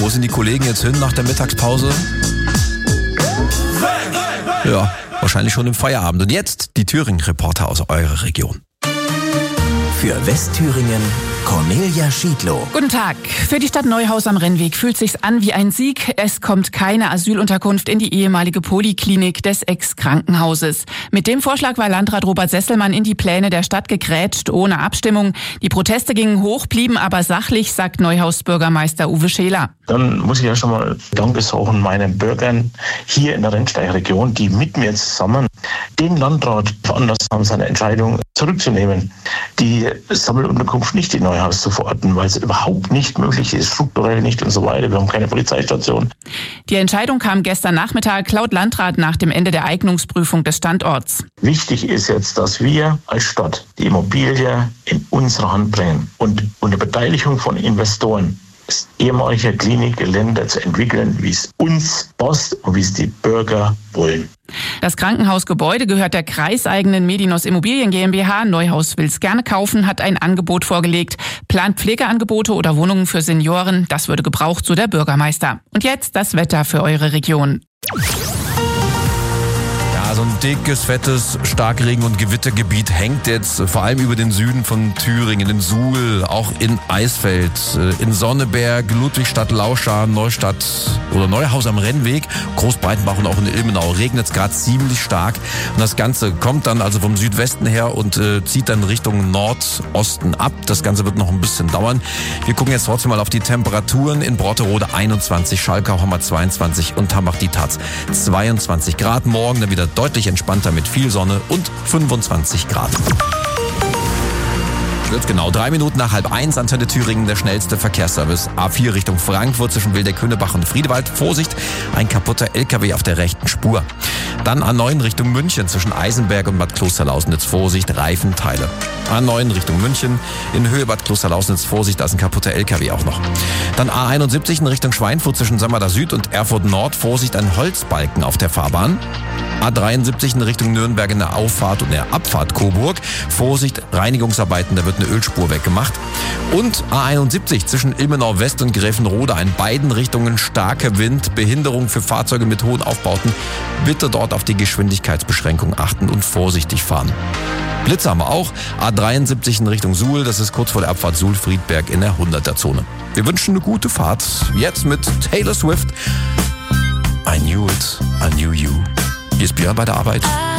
Wo sind die Kollegen jetzt hin nach der Mittagspause? Ja, wahrscheinlich schon im Feierabend. Und jetzt die Thüringen-Reporter aus eurer Region. Für Westthüringen Cornelia Schiedlow. Guten Tag. Für die Stadt Neuhaus am Rennweg fühlt sich's an wie ein Sieg. Es kommt keine Asylunterkunft in die ehemalige Poliklinik des Ex-Krankenhauses. Mit dem Vorschlag war Landrat Robert Sesselmann in die Pläne der Stadt gegrätscht, ohne Abstimmung. Die Proteste gingen hoch, blieben aber sachlich, sagt Neuhaus-Bürgermeister Uwe Scheler. Dann muss ich ja schon mal Danke sagen meinen Bürgern hier in der Rennsteiger Region, die mit mir zusammen den Landrat veranlasst haben, seine Entscheidung zurückzunehmen, die Sammelunterkunft nicht in Neuhaus zu verorten, weil es überhaupt nicht möglich ist, strukturell nicht und so weiter. Wir haben keine Polizeistation. Die Entscheidung kam gestern Nachmittag laut Landrat nach dem Ende der Eignungsprüfung des Standorts. Wichtig ist jetzt, dass wir als Stadt die Immobilie in unsere Hand bringen und unter Beteiligung von Investoren das ehemalige Klinikgelände zu entwickeln, wie es uns passt und wie es die Bürger wollen. Das Krankenhausgebäude gehört der kreiseigenen Medinos Immobilien GmbH. Neuhaus will's gerne kaufen, hat ein Angebot vorgelegt. Plant Pflegeangebote oder Wohnungen für Senioren. Das würde gebraucht, so der Bürgermeister. Und jetzt das Wetter für eure Region. So ein dickes, fettes Starkregen- und Gewittergebiet hängt jetzt vor allem über den Süden von Thüringen, in Suhl, auch in Eisfeld, in Sonneberg, Ludwigstadt, Lauschan, Neustadt oder Neuhaus am Rennweg, Großbreitenbach und auch in Ilmenau regnet es gerade ziemlich stark. Und das Ganze kommt dann also vom Südwesten her und zieht dann Richtung Nordosten ab. Das Ganze wird noch ein bisschen dauern. Wir gucken jetzt trotzdem mal auf die Temperaturen. In Brotterode 21, Schalkau haben wir 22 und Hambach-Dietz 22 Grad. Morgen dann wieder deutlich entspannter mit viel Sonne und 25 Grad. Jetzt genau 3 Minuten nach 12:30, Antenne Thüringen, der schnellste Verkehrsservice. A4 Richtung Frankfurt zwischen Wildeck-Hünnebach und Friedewald. Vorsicht, ein kaputter LKW auf der rechten Spur. Dann A9 Richtung München zwischen Eisenberg und Bad Klosterlausnitz. Vorsicht, Reifenteile. A9 Richtung München, in Höhe Bad Klosterlausnitz. Vorsicht, da ist ein kaputter LKW auch noch. Dann A71 in Richtung Schweinfurt zwischen Sammerda Süd und Erfurt Nord. Vorsicht, ein Holzbalken auf der Fahrbahn. A73 in Richtung Nürnberg in der Auffahrt und der Abfahrt Coburg. Vorsicht, Reinigungsarbeiten, da wird eine Ölspur weggemacht. Und A71 zwischen Ilmenau West und Gräfenrode, in beiden Richtungen starker Wind, Behinderung für Fahrzeuge mit hohen Aufbauten. Bitte dort auf die Geschwindigkeitsbeschränkung achten und vorsichtig fahren. Blitze haben wir auch. A73 in Richtung Suhl, das ist kurz vor der Abfahrt Suhl-Friedberg in der 100er-Zone. Wir wünschen eine gute Fahrt. Jetzt mit Taylor Swift. I knew it, I knew you. Hier ist Björn bei der Arbeit.